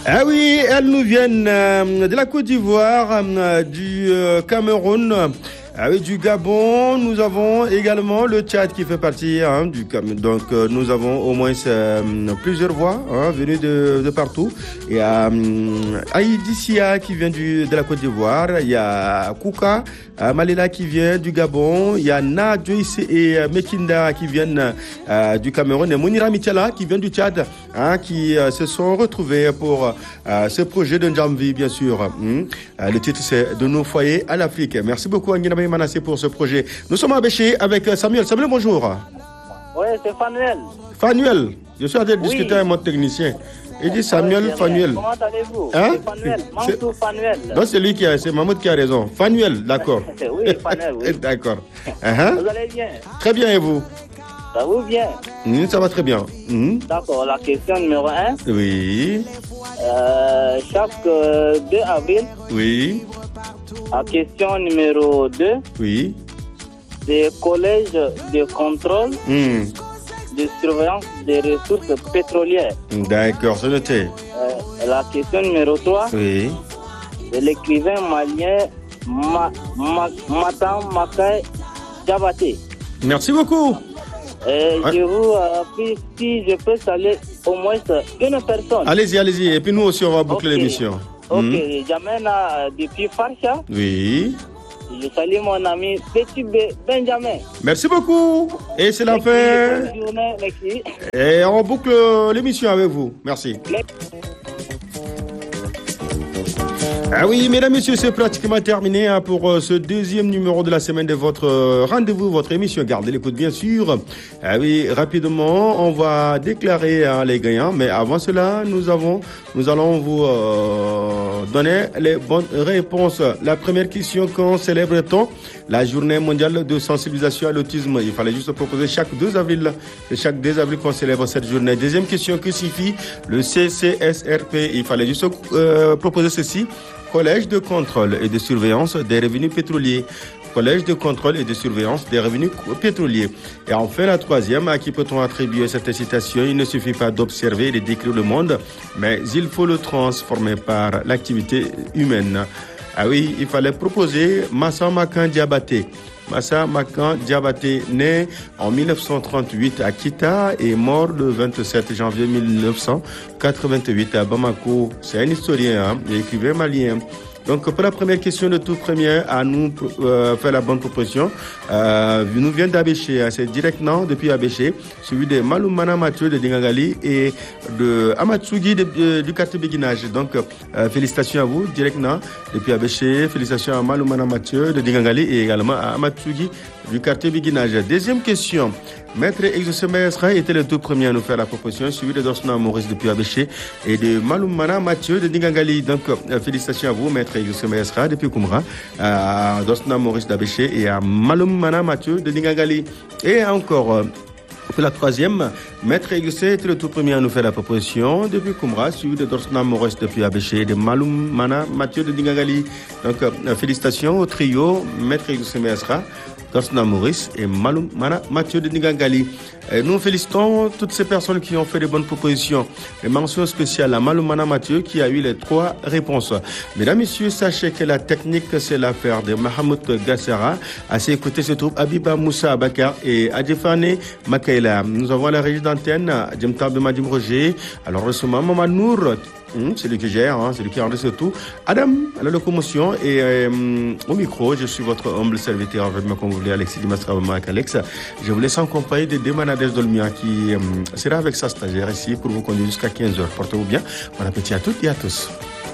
Ah oui, elles nous viennent de la Côte d'Ivoire, du Cameroun, du Gabon. Nous avons également le Tchad qui fait partie du Cameroun. Donc nous avons au moins plusieurs voix venues de partout. Il y a Aïdi Sia qui vient de la Côte d'Ivoire. Il y a Kouka Malela qui vient du Gabon. Il y a Na Joyce et Mekinda qui viennent du Cameroun. Et Mounira Mitala qui vient du Tchad, qui se sont retrouvés pour ce projet de Njamvi, bien sûr. Le titre, c'est De nos foyers à l'Afrique. Merci beaucoup, Nguinabe Manassé, pour ce projet. Nous sommes à Béché avec Samuel. Samuel, bonjour. Oui, c'est Fanuel. Fanuel, je suis en train de discuter avec mon technicien. Il dit Samuel Fanuel. Comment allez-vous? C'est Fanuel, Mamoudou Fanuel. Non, c'est Mahmoud qui a raison. Fanuel, d'accord. Oui, Fanuel, oui. D'accord. Vous allez bien? Très bien, et vous? Ça va bien? Ça va très bien. D'accord, la question numéro 1. Oui. Chaque 2 avril. Oui. La question numéro 2. Oui. Des collèges de contrôle de surveillance des ressources pétrolières. D'accord, c'est noté. La question numéro 3. Oui. De l'écrivain malien Matan Makai Diabaté. Merci beaucoup. Je vous prie si je peux saluer au moins une personne. Allez-y. Et puis nous aussi, on va boucler l'émission. Ok, j'amène depuis Farsha. Oui. Je salue mon ami Petit Benjamin. Merci beaucoup. Et c'est la fin. Bonne journée, merci. Et on boucle l'émission avec vous. Merci. Ah oui, mesdames, messieurs, c'est pratiquement terminé pour ce deuxième numéro de la semaine de votre rendez-vous, votre émission. Gardez l'écoute, bien sûr. Ah oui, rapidement, on va déclarer les gagnants. Mais avant cela, nous allons vous donner les bonnes réponses. La première question, quand célèbre-t-on la journée mondiale de sensibilisation à l'autisme? Il fallait juste proposer chaque 2 avril. C'est chaque 2 avril qu'on célèbre cette journée. Deuxième question, que signifie le CCSRP? Il fallait juste proposer ceci. Collège de contrôle et de surveillance des revenus pétroliers. Collège de contrôle et de surveillance des revenus pétroliers. Et enfin, la troisième, à qui peut-on attribuer cette citation? Il ne suffit pas d'observer et de décrire le monde, mais il faut le transformer par l'activité humaine. Ah oui, il fallait proposer Massa Makan Diabaté. Massa Makan Diabaté, né en 1938 à Kita et mort le 27 janvier 1988 à Bamako. C'est un historien et écrivain malien. Donc, pour la première question de tout premier, à nous faire la bonne proposition, nous vient d'Abéché, c'est directement depuis Abéché, suivi de Maloumana Mathieu de Dingagali et de Amatsugi du quartier Béguinage. Donc, félicitations à vous, directement depuis Abéché, félicitations à Maloumana Mathieu de Dingagali et également à Amatsugi du quartier Béguinage. Deuxième question. Maître Exosema était le tout premier à nous faire la proposition, suivi de Dorsna Maurice depuis Abéché et de Maloumana Mathieu de Dingangali. Donc, félicitations à vous, Maître Exosema depuis Koumra, à Dorsna Maurice d'Abéché et à Maloumana Mathieu de Dingangali. Et encore, pour la troisième, Maître Exosé était le tout premier à nous faire la proposition depuis Koumra, suivi de Dorsna Maurice depuis Abéché et de Maloumana Mathieu de Dingangali. Donc, félicitations au trio Maître Exosema Dorsna Maurice et Maloumana Mathieu de Dingangali. Nous félicitons toutes ces personnes qui ont fait de bonnes propositions. Et mention spéciale à Maloumana Mathieu qui a eu les 3 réponses. Mesdames, Messieurs, sachez que la technique, c'est l'affaire de Mahamoud Gassera. À ses côtés se trouvent Abiba Moussa Abakar et Adjefane Makaila. Nous avons la régie d'antenne, Djemtab Madim Roger. Alors, recevons Maman Nour. C'est lui qui gère, c'est lui qui enregistre tout. Adam, à la locomotion et au micro, je suis votre humble serviteur, comme vous voulez, Alexis Dimastra avec Alex. Je vous laisse en compagnie de Demanades Dolmia qui sera avec sa stagiaire ici pour vous conduire jusqu'à 15h. Portez-vous bien. Bon appétit à toutes et à tous.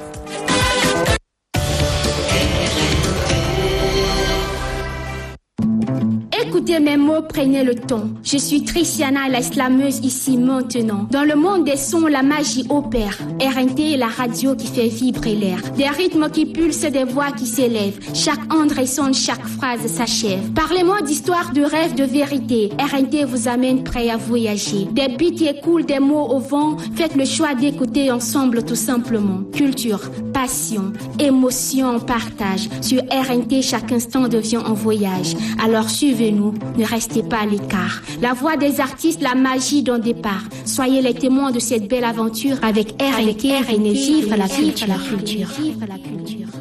Écoutez mes mots, prenez le ton. Je suis Tristiana, la slameuse ici maintenant. Dans le monde des sons, la magie opère. RNT est la radio qui fait vibrer l'air. Des rythmes qui pulsent, des voix qui s'élèvent. Chaque onde résonne, chaque phrase s'achève. Parlez-moi d'histoire, de rêve, de vérité. RNT vous amène prêt à voyager. Des beats qui écoulent, des mots au vent. Faites le choix d'écouter ensemble tout simplement. Culture, passion, émotion, partage. Sur RNT, chaque instant devient un voyage. Alors suivez-nous Ne restez pas à l'écart. La voix des artistes, la magie d'un départ. Soyez les témoins de cette belle aventure avec RNT, Énergie, vivre la culture.